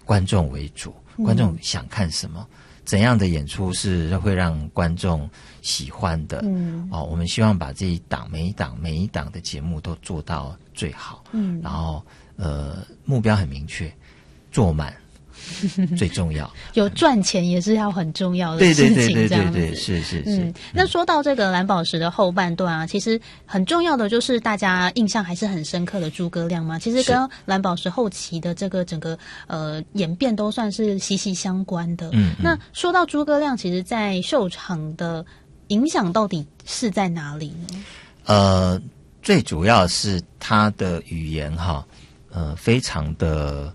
观众为主，观众想看什么，怎样的演出是会让观众喜欢的。我们希望把这一档每一档的节目都做到最好。然后目标很明确，做满最重要。 有赚钱也是要很重要的事情。对， 是。 那说到这个蓝宝石的后半段啊，其实很重要的就是大家印象还是很深刻的诸葛亮嘛。其实跟蓝宝石后期的这个整个演变都算是息息相关的。那说到诸葛亮，其实在秀场的影响到底是在哪里呢？ 最主要是他的语言非常的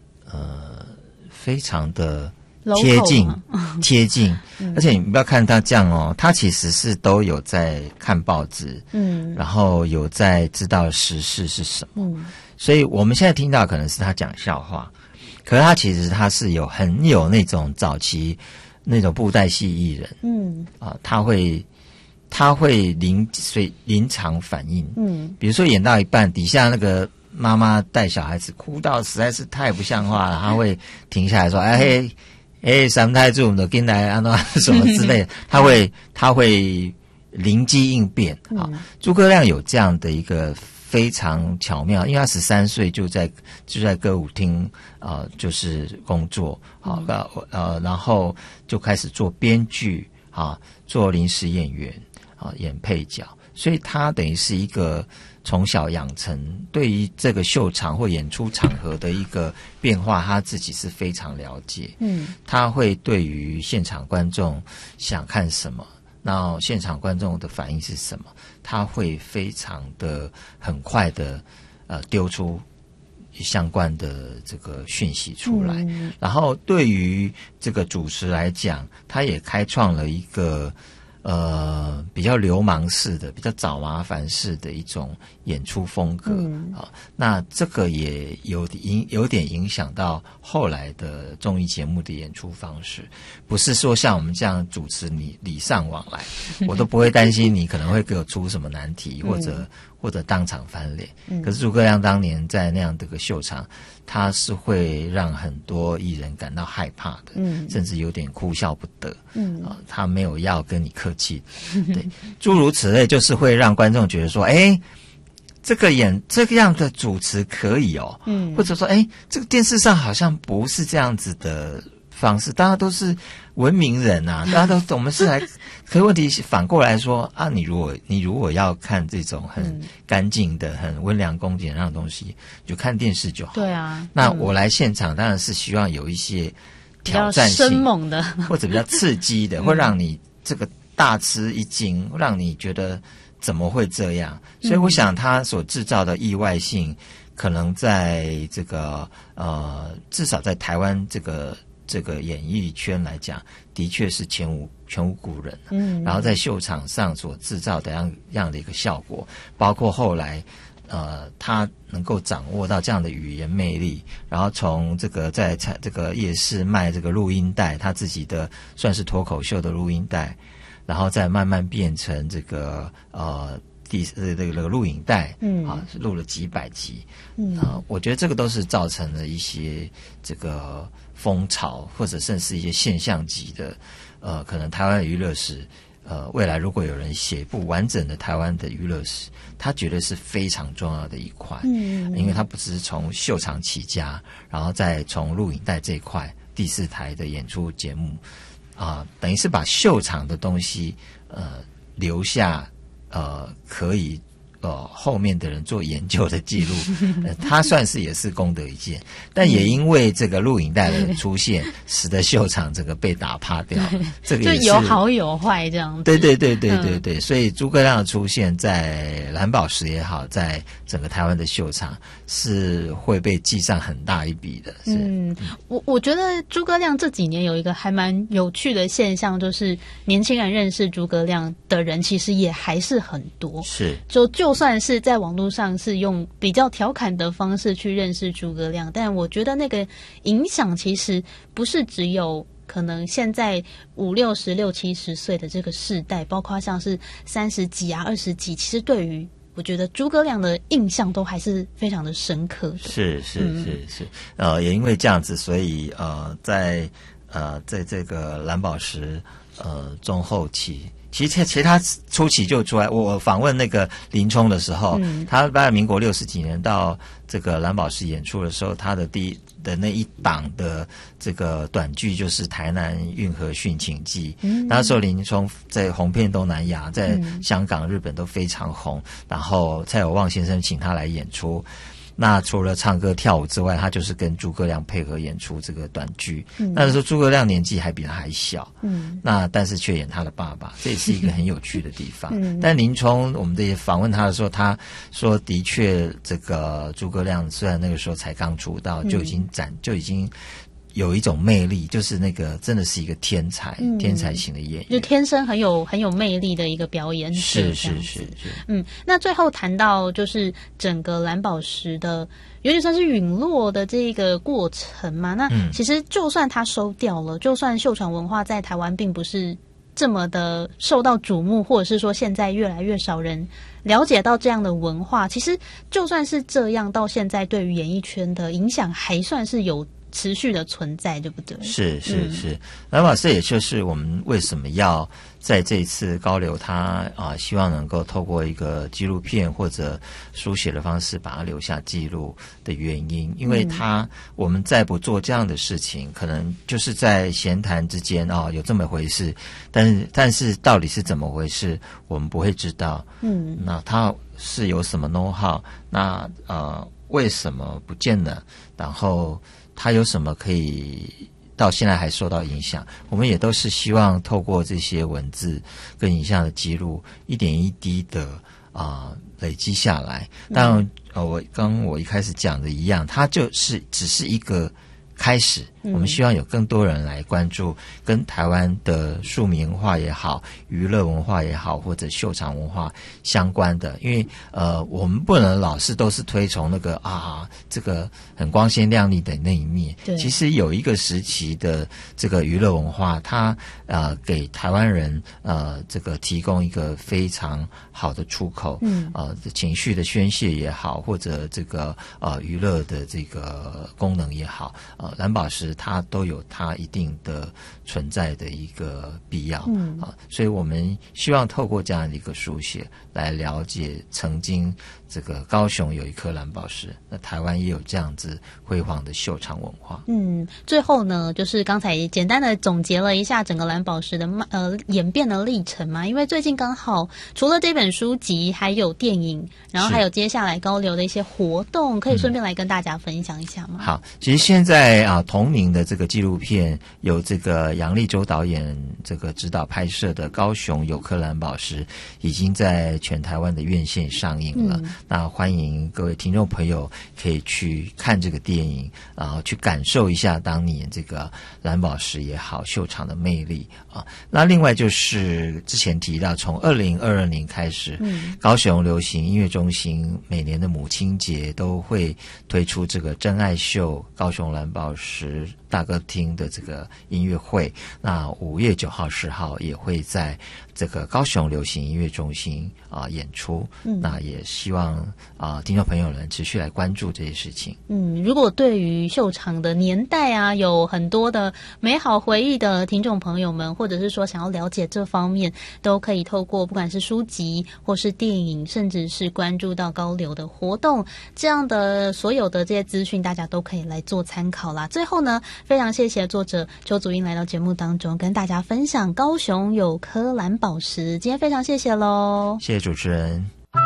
贴近，而且你不要看他这样他其实是都有在看报纸，然后有在知道时事是什么，所以我们现在听到可能是他讲笑话，可是他是很有那种早期那种布袋戏艺人，他会临场反应，比如说演到一半，底下那个妈妈带小孩子哭到实在是太不像话了，他会停下来说：“三太子，我们都进来什么之类的。”他会灵机应变。诸葛亮有这样的一个非常巧妙，因为他13岁就在歌舞厅就是工作，然后就开始做编剧做临时演员演配角，所以他等于是一个从小养成对于这个秀场或演出场合的一个变化，他自己是非常了解。他会对于现场观众想看什么，那现场观众的反应是什么，他会非常的很快的丢出相关的这个讯息出来。然后对于这个主持来讲，他也开创了一个比较流氓式的、比较找麻烦式的一种演出风格。那这个也有点影响到后来的综艺节目的演出方式，不是说像我们这样主持你礼尚往来，我都不会担心你可能会给我出什么难题或者当场翻脸。可是诸葛亮当年在那样的个秀场，他是会让很多艺人感到害怕的，甚至有点哭笑不得。他没有要跟你客气，对，诸如此类，就是会让观众觉得说，这个样的主持可以或者说，这个电视上好像不是这样子的方式，大家都是文明人啊，大家都我们是来，可是问题反过来说啊，你如果要看这种很干净的、很温良恭俭让的东西，就看电视就好。 对啊， 那我来现场当然是希望有一些挑战性、 生猛的， 或者比较刺激的，会让你这个大吃一惊，让你觉得怎么会这样？所以我想他所制造的意外性，可能在这个至少在台湾这个演艺圈来讲，的确是前无古人。然后在秀场上所制造的样的一个效果，包括后来他能够掌握到这样的语言魅力，然后从这个在这个夜市卖这个录音带，他自己的算是脱口秀的录音带，然后再慢慢变成这个这个录影带，录了几百集，我觉得这个都是造成了一些这个风潮，或者甚至一些现象级的，可能台湾的娱乐史，未来如果有人写一部完整的台湾的娱乐史，它绝对是非常重要的一块，因为它不只是从秀场起家，然后再从录影带这一块，第4台的演出节目，等于是把秀场的东西留下。可以后面的人做研究的记录，他算是也是功德一件，但也因为这个录影带的出现，使得秀场这个被打趴掉了，这个也是就有好有坏这样子。 对，所以诸葛亮的出现在蓝宝石也好，在整个台湾的秀场是会被记上很大一笔的。 我觉得诸葛亮这几年有一个还蛮有趣的现象，就是年轻人认识诸葛亮的人其实也还是很多， 是就算是在网络上是用比较调侃的方式去认识诸葛亮，但我觉得那个影响其实不是只有可能现在50、60、70岁的这个世代，包括像是30几啊、20几，其实对于我觉得诸葛亮的印象都还是非常的深刻的。 是，也因为这样子，所以在这个蓝宝石中后期。其实他初期就出来，我访问那个林冲的时候，他在民国60几年到这个蓝宝石演出的时候，他的那一档的这个短剧就是《台南运河殉情记》。那时候林冲在红遍东南亚，在香港、日本都非常红，然后蔡有旺先生请他来演出。那除了唱歌跳舞之外，他就是跟诸葛亮配合演出这个短剧。那时候诸葛亮年纪还比他还小，那但是却演他的爸爸，这也是一个很有趣的地方。但林冲，我们也访问他的时候，他说的确，这个诸葛亮虽然那个时候才刚出道，就已经有一种魅力，就是那个真的是一个天才型的演员， 就天生很有魅力的一个表演者。是。那最后谈到就是整个蓝宝石的有点算是陨落的这个过程嘛。那其实就算它收掉了，就算秀场文化在台湾并不是这么的受到瞩目，或者是说现在越来越少人了解到这样的文化，其实就算是这样，到现在对于演艺圈的影响还算是有持续的存在，对不对？是。 蓝宝石也就是我们为什么要在这一次高流他希望能够透过一个纪录片或者书写的方式把它留下记录的原因，因为我们再不做这样的事情，可能就是在闲谈之间有这么回事，但是到底是怎么回事我们不会知道。那他是有什么 know how， 那为什么不见了，然后他有什么可以到现在还受到影响，我们也都是希望透过这些文字跟影像的记录，一点一滴的累积下来。当然我一开始讲的一样，它就是只是一个开始，我们希望有更多人来关注跟台湾的庶民文化也好，娱乐文化也好，或者秀场文化相关的。因为我们不能老是都是推崇那个这个很光鲜亮丽的那一面。其实有一个时期的这个娱乐文化，它给台湾人这个提供一个非常好的出口，情绪的宣泄也好，或者这个娱乐的这个功能也好，蓝宝石它都有它一定的存在的一个必要。所以我们希望透过这样的一个书写来了解曾经这个高雄有一颗蓝宝石，那台湾也有这样子辉煌的秀场文化。 最后呢，就是刚才简单的总结了一下整个蓝宝石的演变的历程嘛。因为最近刚好除了这本书籍，还有电影，然后还有接下来高流的一些活动，可以顺便来跟大家分享一下吗？ 好，其实现在同名的这个纪录片由这个杨立洲导演这个指导拍摄的《高雄有颗蓝宝石》已经在全台湾的院线上映了。那欢迎各位听众朋友可以去看这个电影，然后去感受一下当年这个蓝宝石也好秀场的魅力那另外就是之前提到，从2022年开始，高雄流行音乐中心每年的母亲节都会推出这个真爱秀高雄蓝宝石大歌厅的这个音乐会。那5月9号10号也会在这个高雄流行音乐中心演出。那也希望听众朋友们持续来关注这些事情。 如果对于秀场的年代有很多的美好回忆的听众朋友们，或者是说想要了解这方面，都可以透过不管是书籍或是电影，甚至是关注到高流的活动，这样的所有的这些资讯大家都可以来做参考啦。最后呢，非常谢谢作者邱祖英来到节目当中跟大家分享高雄有颗蓝宝石，今天非常谢谢咯。 谢谢主持人。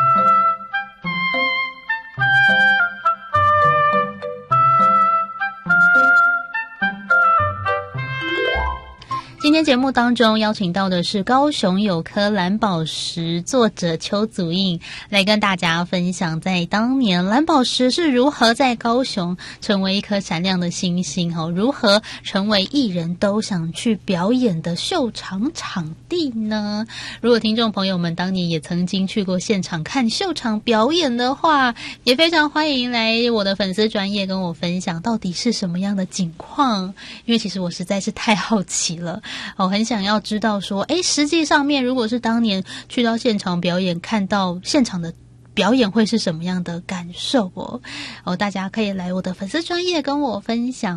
今天节目当中邀请到的是高雄有颗蓝宝石作者邱祖印，来跟大家分享在当年蓝宝石是如何在高雄成为一颗闪亮的星星，如何成为艺人都想去表演的秀场场地呢？如果听众朋友们当年也曾经去过现场看秀场表演的话，也非常欢迎来我的粉丝专页跟我分享到底是什么样的景况，因为其实我实在是太好奇了，我很想要知道说实际上面如果是当年去到现场表演，看到现场的表演会是什么样的感受哦？大家可以来我的粉丝专页跟我分享。